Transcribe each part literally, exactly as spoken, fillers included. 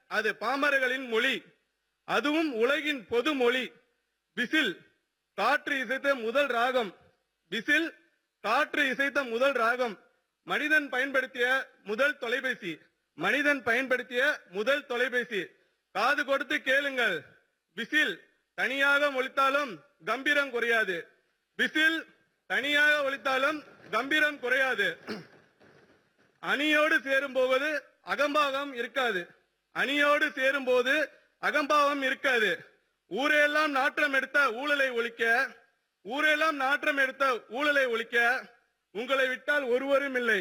அது பாமரர்களின் மொழி, அதுவும் உலகின் பொது மொழி. விசில் காற்று இசைத்த முதல் ராகம், விசில் காற்று இசைத்த முதல் ராகம். மனிதன் பயன்படுத்திய முதல் தொலைபேசி, மனிதன் பயன்படுத்திய முதல் தொலைபேசி. காது கொடுத்து கேளுங்கள், விசில் தனியாக ஒலித்தாலும் கம்பீரம் குறையாது. விசில் தனியாக ஒலித்தாலும் கம்பீரம் குறையாது. அணியோடு சேரும் போது அகம்பாகம் இருக்காது, அணியோடு சேரும் போது அகம்பாவம் இருக்காது. ஊரெல்லாம் நாற்றம் எடுத்த ஊழலை ஒழிக்க, ஊரெல்லாம் நாற்றம் எடுத்த ஊழலை ஒழிக்க உங்களை விட்டால் ஒருவரும் இல்லை.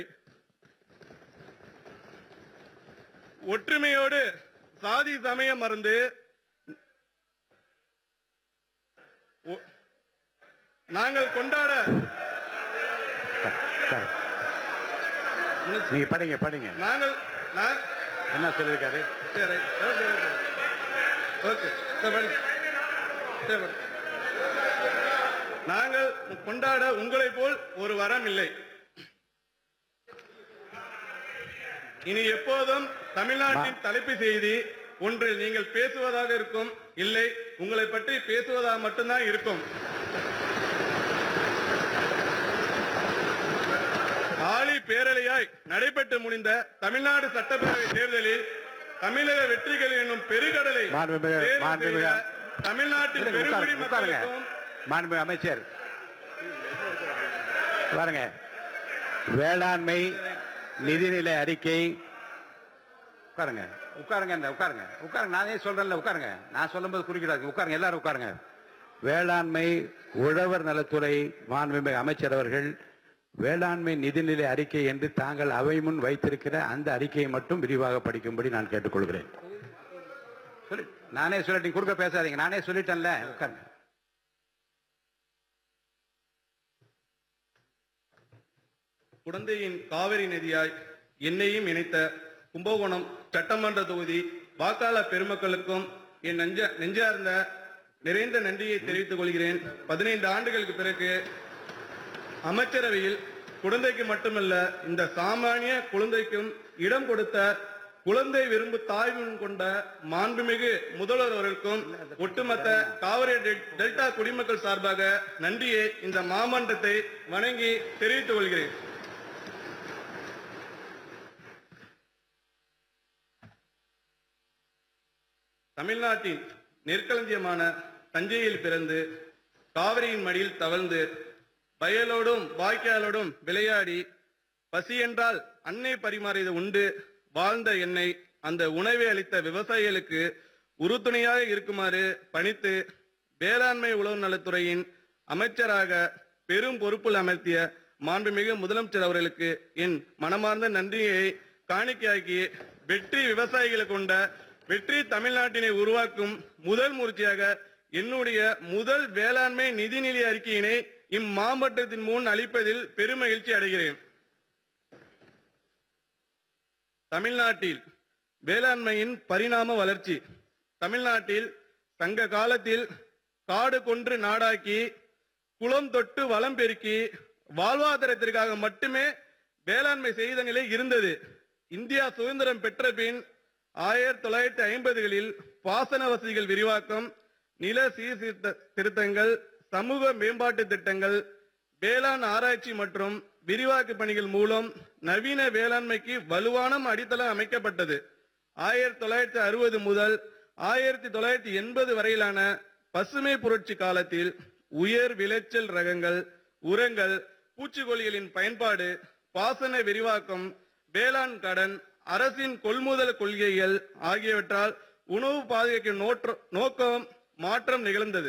ஒற்றுமையோடு சாதி சமயம் மறந்து நாங்கள் கொண்டாட நீங்க படிங்க படிங்க. நாங்கள் என்ன சொல்லிருக்காரு? நாங்கள் கொண்டாட உங்களை போல் ஒரு வரம் இல்லை. இனி எப்போதும் தமிழ்நாட்டின் தலைப்பு செய்தி ஒன்று நீங்கள் பேசுவதாக இருக்கும், இல்லை உங்களை பற்றி பேசுவதாக மட்டும்தான் இருக்கும். ஆளி பேரலையாய் நடைபெற்று முடிந்த தமிழ்நாடு சட்டப்பேரவை தேர்தலில் தமிழக வெற்றிகள் என்னும் பெருகடலை தமிழ்நாட்டில் பெருங்குடி மக்களுக்கும் மாண்புமிகு அமைச்சர் பாருங்க, வேளாண்மை நிதிநிலை அறிக்கை உட்காருங்க உட்காருங்க உட்காருங்க உட்காருங்க நானே சொல்றேன்ல உட்காருங்க. நான் சொல்லும் போது குறிக்கிறாங்க, உட்காருங்க எல்லாரும் உட்காருங்க. வேளாண்மை உழவர் நலத்துறை மாண்புமிகு அமைச்சர் அவர்கள் வேளாண்மை நிதிநிலை அறிக்கை என்று தாங்கள் அவை முன் வைத்திருக்கிற அந்த அறிக்கையை மட்டும் விரிவாக படிக்கும்படி நான் கேட்டுக்கொள்கிறேன். நானே சொல்லிட்டு குறுக்க பேசாதீங்க, நானே சொல்லிட்டேன்ல உட்காருங்க. குடந்தையின் காவிரி நதியாய் என்னையும் இணைத்த கும்பகோணம் சட்டமன்ற தொகுதி வாக்காளர் பெருமக்களுக்கும் என் நெஞ்ச நெஞ்சார்ந்த நிறைந்த நன்றியை தெரிவித்துக் கொள்கிறேன். பதினைந்து ஆண்டுகளுக்கு பிறகு அமைச்சரவையில் குழந்தைக்கு மட்டுமல்ல இந்த சாமானிய குழந்தைக்கும் இடம் கொடுத்த குழந்தை விரும்பு தாய்மன் கொண்ட மாண்புமிகு முதல்வர் அவர்களுக்கும் ஒட்டுமொத்த காவிரி டெல்டா குடிமக்கள் சார்பாக நன்றியை இந்த மாமன்றத்தை வணங்கி தெரிவித்துக் கொள்கிறேன். தமிழ்நாட்டின் நெற்களஞ்சியமான தஞ்சையில் பிறந்து காவிரியின் மடியில் தவழ்ந்து வயலோடும் வாய்க்காலோடும் விளையாடி பசி என்றால் அன்னை பரிமாறியது உண்டு வாழ்ந்த என்னை அந்த உணவை அளித்த விவசாயிகளுக்கு உறுதுணையாக இருக்குமாறு பணித்து வேளாண்மை உழவு நலத்துறையின் அமைச்சராக பெரும் பொறுப்பில் அமர்த்திய மாண்புமிகு முதலமைச்சர் அவர்களுக்கு என் மனமார்ந்த நன்றியை காணிக்கையாக்கி வெற்றி விவசாயிகளை கொண்ட வெற்றி தமிழ்நாட்டினை உருவாக்கும் முதல் முயற்சியாக என்னுடைய முதல் வேளாண்மை நிதிநிலை அறிக்கையினை இம்மாவட்டத்தின் முன் அளிப்பதில் பெருமகிழ்ச்சி அடைகிறேன். தமிழ்நாட்டில் வேளாண்மையின் பரிணாம வளர்ச்சி. தமிழ்நாட்டில் சங்க காலத்தில் காடு கொன்று நாடாக்கி குளம் தொட்டு வளம் பெருக்கி வாழ்வாதாரத்திற்காக மட்டுமே வேளாண்மை செய்த நிலை இருந்தது. இந்தியா சுதந்திரம் பெற்ற பின் ஆயிரத்தி தொள்ளாயிரத்தி ஐம்பதுகளில் பாசன வசதிகள் விரிவாக்கம், நில சீர்திருத்த திருத்தங்கள், சமூக மேம்பாட்டு திட்டங்கள், வேளாண் ஆராய்ச்சி மற்றும் விரிவாக்க பணிகள் மூலம் நவீன வேளாண்மைக்கு வலுவான அடித்தளம் அமைக்கப்பட்டது. ஆயிரத்தி தொள்ளாயிரத்தி அறுபது முதல் ஆயிரத்தி தொள்ளாயிரத்தி எண்பது வரையிலான பசுமை புரட்சி காலத்தில் உயர் விளைச்சல் ரகங்கள், உரங்கள், பூச்சிக்கொல்லிகளின் பயன்பாடு, பாசன விரிவாக்கம், வேளாண் கடன், அரசின் கொள்முதல் கொள்கைகள் ஆகியவற்றால் உணவு பாதுகாக்கும் நோக்கம் மாற்றம் நிகழ்ந்தது.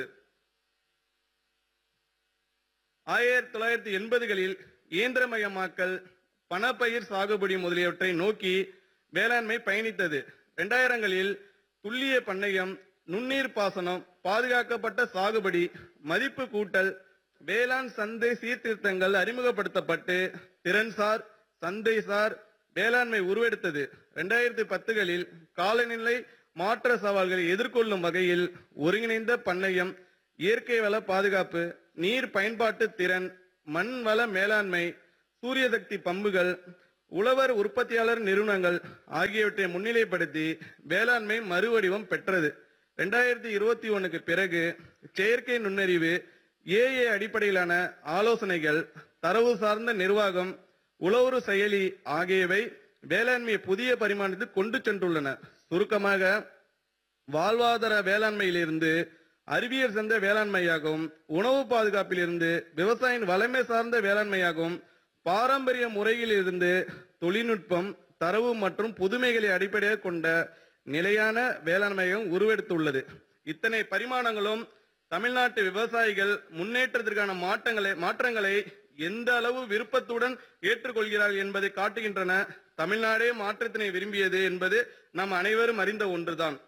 ஆயிரத்தி தொள்ளாயிரத்தி எண்பதுகளில் இயந்திரமயமாக்கல், பணப்பயிர் சாகுபடி முதலியவற்றை நோக்கி வேளாண்மை பயணித்தது. இரண்டாயிரங்களில் துல்லிய பண்ணையம், நுண்ணீர் பாசனம், பாதுகாக்கப்பட்ட சாகுபடி, மதிப்பு கூட்டல், வேளாண் சந்தை சீர்திருத்தங்கள் அறிமுகப்படுத்தப்பட்டு திறன்சார் சந்தைசார் வேளாண்மை உருவெடுத்தது. இரண்டாயிரத்தி பத்துகளில் காலநிலை மாற்ற சவால்களை எதிர்கொள்ளும் வகையில் ஒருங்கிணைந்த பண்ணையம், இயற்கை வள பாதுகாப்பு, நீர் பயன்பாட்டு திறன், மண் வள மேலாண்மை, சூரிய சக்தி பம்புகள், உழவர் உற்பத்தியாளர் நிறுவனங்கள் ஆகியவற்றை முன்னிலைப்படுத்தி வேளாண்மை மறுவடிவம் பெற்றது. இரண்டாயிரத்தி இருபத்தி ஒண்ணுக்கு பிறகு செயற்கை நுண்ணறிவு, ஏஏ அடிப்படையிலான ஆலோசனைகள், தரவு சார்ந்த நிர்வாகம், உழவுறு செயலி ஆகியவை வேளாண்மையை புதிய பரிமாணத்துக்கு கொண்டு சென்றுள்ளன. சுருக்கமாக, வாழ்வாதார வேளாண்மையிலிருந்து அறிவியல் சார்ந்த வேளாண்மையாகவும், உணவு பாதுகாப்பிலிருந்து விவசாயியின் வளமை சார்ந்த வேளாண்மையாகவும், பாரம்பரிய முறையில் இருந்து தொழில்நுட்பம், தரவு மற்றும் புதுமைகளை அடிப்படையாக கொண்ட நிலையான வேளாண்மையும் உருவெடுத்துள்ளது. இத்தனை பரிமாணங்களும் தமிழ்நாட்டு விவசாயிகள் முன்னேற்றத்திற்கான மாற்றங்களை மாற்றங்களை எந்த அளவு விருப்பத்துடன் ஏற்றுக்கொள்கிறார்கள் என்பதை காட்டுகின்றன. தமிழ்நாடே மாற்றத்தினை விரும்பியது என்பது நாம் அனைவரும் அறிந்த ஒன்றுதான்.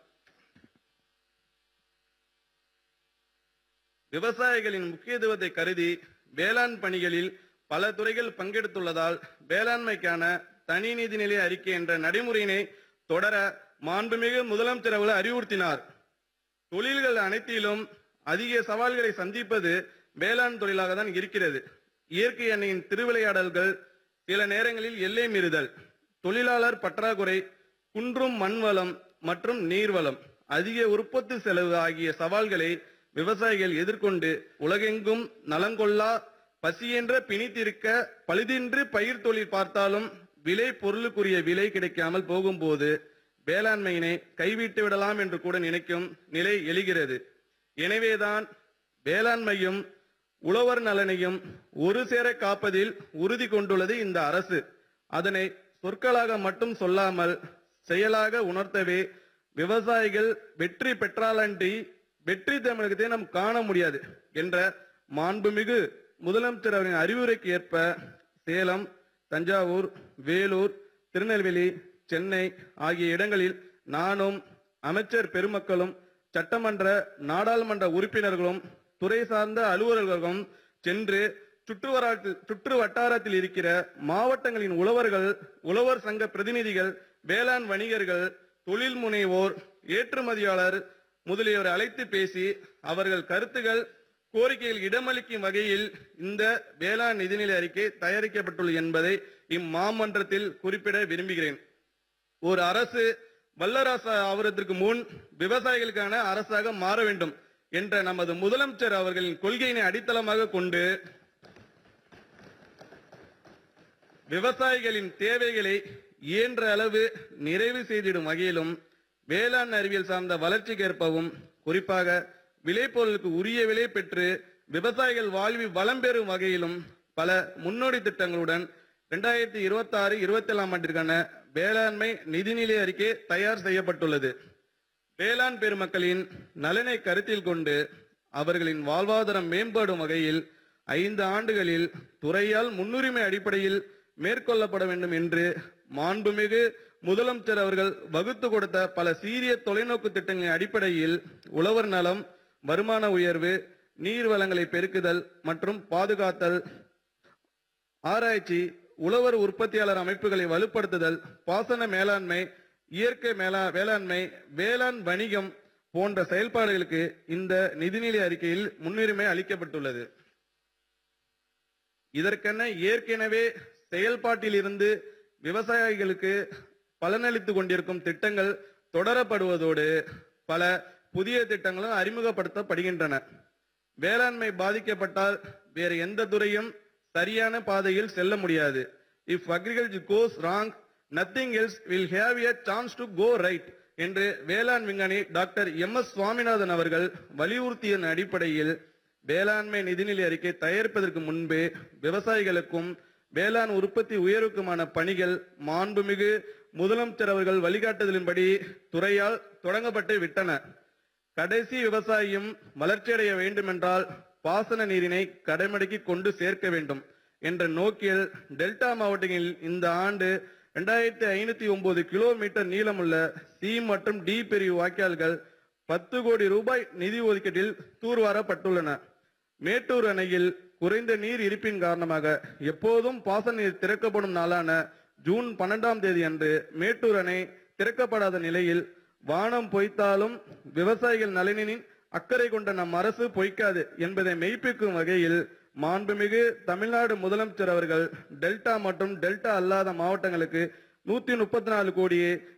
விவசாயிகளின் முக்கியத்துவத்தை கருதி வேளாண் பணிகளில் பல துறைகள் பங்கெடுத்துள்ளதால் வேளாண்மைக்கான தனி நிதிநிலை அறிக்கை என்ற நடைமுறையினை தொடர மாண்புமிகு முதலமைச்சர் அவர்கள் அறிவுறுத்தினார். தொழில்கள் அனைத்திலும் அதிக சவால்களை சந்திப்பது வேளாண் தொழிலாக தான் இருக்கிறது. இயற்கை அன்னையின் திருவிளையாடல்கள், சில நேரங்களில் எல்லை மீறுதல், தொழிலாளர் பற்றாக்குறை, குன்றும் மண்வளம் மற்றும் நீர்வளம், அதிக உற்பத்தி செலவு ஆகிய சவால்களை விவசாயிகள் எதிர்கொண்டு உலகெங்கும் நலங்கொள்ளா பசியென்ற பிணித்திருக்க பழுதின்றி பயிர் தொழில் பார்த்தாலும் விலை பொருளுக்குரிய விலை கிடைக்காமல் போகும்போது வேளாண்மையினை கைவிட்டு விடலாம் என்று கூட நினைக்கும் நிலை எழுகிறது. எனவேதான் வேளாண்மையும் உழவர் நலனையும் ஒரு சேர காப்பதில் உறுதி கொண்டுள்ளது இந்த அரசு. அதனை சொற்களாக மட்டும் சொல்லாமல் செயலாக உணர்த்தவே விவசாயிகள் வெற்றி பெற்றாலன்றி வெற்றி தமிழகத்தை நாம் காண முடியாது என்ற மாண்புமிகு முதலமைச்சர் அவரின் அறிவுரைக்கு ஏற்ப சேலம், தஞ்சாவூர், வேலூர், திருநெல்வேலி, சென்னை ஆகிய இடங்களில் நானும் அமைச்சர் பெருமக்களும் சட்டமன்ற நாடாளுமன்ற உறுப்பினர்களும் துறை சார்ந்த அலுவலர்களும் சென்று சுற்றுவட்டாரத்தில் சுற்று வட்டாரத்தில் இருக்கிற மாவட்டங்களின் உழவர்கள், உழவர் சங்க பிரதிநிதிகள், வேளாண் வணிகர்கள், தொழில் முனைவோர், ஏற்றுமதியாளர் முதலியோரை அழைத்து பேசி அவர்கள் கருத்துகள், கோரிக்கைகள் இடமளிக்கும் வகையில் இந்த வேளாண் நிதிநிலை அறிக்கை தயாரிக்கப்பட்டுள்ளது என்பதை இம்மாமன்றத்தில் குறிப்பிட விரும்புகிறேன். ஒரு அரசு வல்லரசு ஆவதற்கு முன் விவசாயிகளுக்கான அரசாக மாற வேண்டும் என்ற நமது முதலமைச்சர் அவர்களின் கொள்கையினை அடித்தளமாக கொண்டு விவசாயிகளின் தேவைகளை இயன்ற அளவு நிறைவு செய்திடும் வகையிலும் வேளாண் அறிவியல் சார்ந்த வளர்ச்சிக்கேற்பவும், குறிப்பாக விளைபொருளுக்கு உரிய விலை பெற்று விவசாயிகள் வாழ்வில் வளம் பெறும் வகையிலும் பல முன்னோடி திட்டங்களுடன் இரண்டாயிரத்தி இருபத்தி ஆறு இருபத்தி ஏழாம் ஆண்டிற்கான வேளாண்மை நிதிநிலை அறிக்கை தயார் செய்யப்பட்டுள்ளது. வேளாண் பெருமக்களின் நலனை கருத்தில் கொண்டு அவர்களின் வாழ்வாதாரம் மேம்படும் வகையில் ஐந்து ஆண்டுகளில் துறையால் முன்னுரிமை அடிப்படையில் மேற்கொள்ளப்பட வேண்டும் என்று மாண்புமிகு முதலமைச்சர் அவர்கள் வகுத்து கொடுத்த பல சீரிய தொலைநோக்கு திட்டங்களின் அடிப்படையில் உழவர் நலம், வருமான உயர்வு, நீர் வளங்களை பெருக்குதல் மற்றும் பாதுகாத்தல், ஆராய்ச்சி, உழவர் உற்பத்தியாளர் அமைப்புகளை வலுப்படுத்துதல், பாசன மேலாண்மை, இயற்கை மேலா வேளாண்மை, வேளாண் வணிகம் போன்ற செயல்பாடுகளுக்கு இந்த நிதிநிலை அறிக்கையில் முன்னுரிமை அளிக்கப்பட்டுள்ளது. இதற்கென ஏற்கனவே செயல்பாட்டில் இருந்து விவசாயிகளுக்கு பலனளித்துக் கொண்டிருக்கும் திட்டங்கள் தொடரப்படுவதோடு பல புதிய திட்டங்களும் அறிமுகப்படுத்தப்படுகின்றன. வேளாண்மை பாதிக்கப்பட்டால் வேறு எந்த துறையும் சரியான பாதையில் செல்ல முடியாது. If agriculture goes wrong, nothing else will have a chance to go right என்று வேளாண் விஞ்ஞானி டாக்டர் எம் எஸ் சுவாமிநாதன் அவர்கள் வலியுறுத்திய அடிப்படையில் வேளாண்மை நிதிநிலை அறிக்கை தயாரிப்பதற்கு முன்பே விவசாயிகளுக்கும் வேளாண் உற்பத்தி உயர்வுக்குமான பணிகள் மாண்புமிகு முதலமைச்சர் அவர்கள் வழிகாட்டுதலின்படி துறையால் தொடங்கப்பட்டு விட்டன. கடைசி விவசாயியும் வளர்ச்சியடைய வேண்டுமென்றால் பாசன நீரினை கடைமடைக்கு கொண்டு சேர்க்க வேண்டும் என்ற நோக்கில் டெல்டா மாவட்டங்களில் இந்த ஆண்டு இரண்டாயிரத்தி ஐநூத்தி ஒன்பது கிலோமீட்டர் நீளமுள்ள சி மற்றும் டி பிரிவு வாய்க்கால்கள் பத்து கோடி ரூபாய் நிதி ஒதுக்கீட்டில் தூர்வாரப்பட்டுள்ளன. மேட்டூர் அணையில் குறைந்த நீர் இருப்பின் காரணமாக எப்போதும் பாசன நீர் திறக்கப்படும் நாளான ஜூன் பன்னெண்டாம் தேதி அன்று மேட்டூர் அணை திறக்கப்படாத நிலையில் வானம் பொய்த்தாலும் விவசாயிகள் நலனின் அக்கறை கொண்ட நம் அரசு பொய்க்காது என்பதை மெய்ப்பிக்கும் வகையில் மாண்புமிகு தமிழ்நாடு முதலமைச்சர் அவர்கள் டெல்டா மற்றும் டெல்டா அல்லாத மாவட்டங்களுக்கு நூத்தி முப்பத்தி நாலு கோடியே